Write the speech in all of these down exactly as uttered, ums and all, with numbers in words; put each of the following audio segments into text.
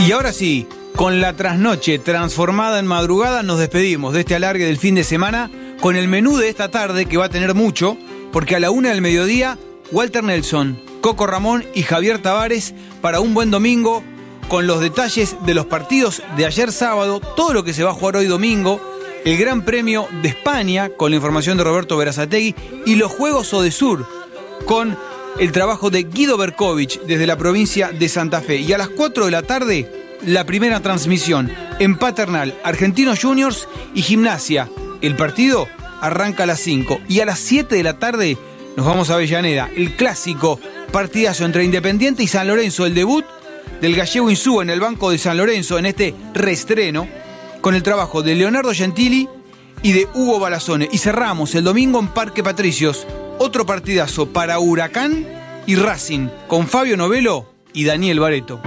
Y ahora sí, con la trasnoche transformada en madrugada, nos despedimos de este alargue del fin de semana con el menú de esta tarde, que va a tener mucho, porque a la una del mediodía, Walter Nelson, Coco Ramón y Javier Tavares para un buen domingo, con los detalles de los partidos de ayer sábado, todo lo que se va a jugar hoy domingo, el Gran Premio de España, con la información de Roberto Berazategui, y los Juegos Odesur, con el trabajo de Guido Berkovich desde la provincia de Santa Fe. Y a las cuatro de la tarde, la primera transmisión en Paternal, Argentinos Juniors y Gimnasia. El partido arranca a las cinco. Y a las siete de la tarde nos vamos a Avellaneda, el clásico partidazo entre Independiente y San Lorenzo, el debut del gallego Insúa en el banco de San Lorenzo en este reestreno, con el trabajo de Leonardo Gentili y de Hugo Balazone. Y cerramos el domingo en Parque Patricios, otro partidazo para Huracán y Racing, con Fabio Novello y Daniel Bareto.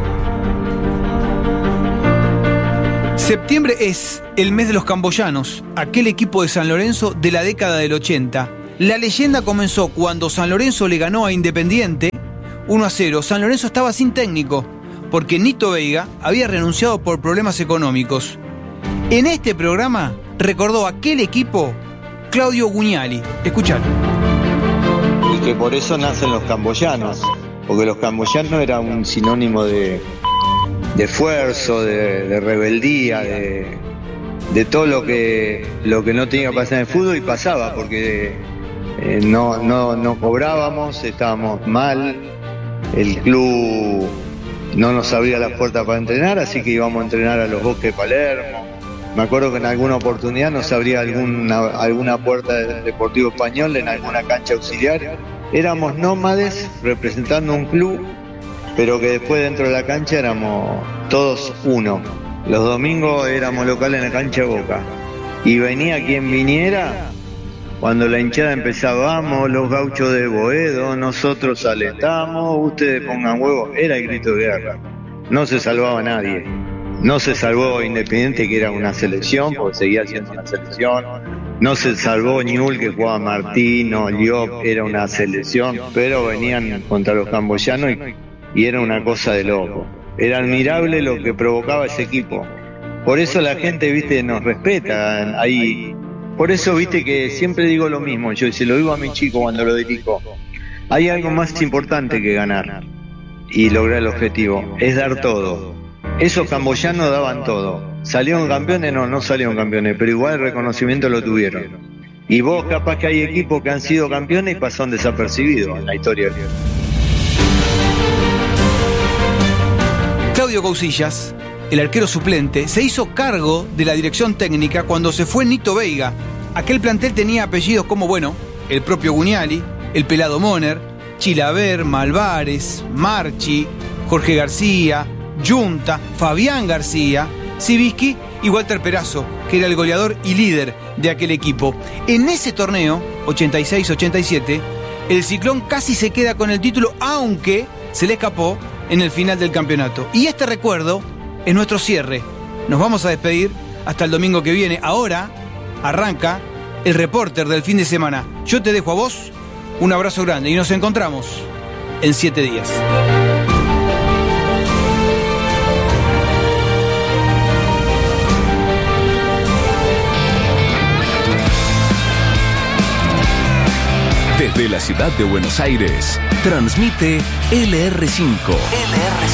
Septiembre es el mes de los camboyanos, aquel equipo de San Lorenzo de la década del ochenta. La leyenda comenzó cuando San Lorenzo le ganó a Independiente uno a cero. San Lorenzo estaba sin técnico, porque Nito Veiga había renunciado por problemas económicos. En este programa recordó aquel equipo Claudio Gugnali. Escuchad. Y que por eso nacen los camboyanos, porque los camboyanos eran un sinónimo de, de esfuerzo, de, de rebeldía, de, de todo lo que, lo que no tenía que pasar en el fútbol, y pasaba, porque eh, no, no, no cobrábamos, estábamos mal, el club no nos abría las puertas para entrenar, así que íbamos a entrenar a los Bosques de Palermo. Me acuerdo que en alguna oportunidad nos abría alguna, alguna puerta del Deportivo Español en alguna cancha auxiliar. Éramos nómades representando un club, pero que después dentro de la cancha éramos todos uno. Los domingos éramos locales en la cancha de Boca. Y venía quien viniera, cuando la hinchada empezaba, vamos, los gauchos de Boedo, nosotros alentamos, ustedes pongan huevos. Era el grito de guerra. No se salvaba nadie. No se salvó Independiente, que era una selección, porque seguía siendo una selección. No se salvó Ñul, que jugaba Martino, Liop, era una selección. Pero venían contra los camboyanos y, y era una cosa de loco. Era admirable lo que provocaba ese equipo. Por eso la gente, viste, nos respeta ahí. Por eso, viste, que siempre digo lo mismo. Yo se lo digo a mi chico cuando lo dirijo. Hay algo más importante que ganar y lograr el objetivo. Es dar todo. Esos camboyanos daban todo. ¿Salieron campeones? No, no salieron campeones, pero igual el reconocimiento lo tuvieron. Y vos, capaz que hay equipos que han sido campeones y pasaron desapercibidos en la historia. Claudio Cousillas, el arquero suplente, se hizo cargo de la dirección técnica cuando se fue Nito Veiga. Aquel plantel tenía apellidos como, bueno, el propio Gugnali, el Pelado Moner, Chilaver, Malvares, Marchi, Jorge García, Junta, Fabián García, Sibisky y Walter Perazo, que era el goleador y líder de aquel equipo. En ese torneo, ochenta y seis ochenta y siete, el Ciclón casi se queda con el título, aunque se le escapó en el final del campeonato. Y este recuerdo es nuestro cierre. Nos vamos a despedir hasta el domingo que viene. Ahora arranca el Reporter del fin de semana. Yo te dejo a vos un abrazo grande y nos encontramos en siete días. Desde la ciudad de Buenos Aires, transmite L R cinco. L R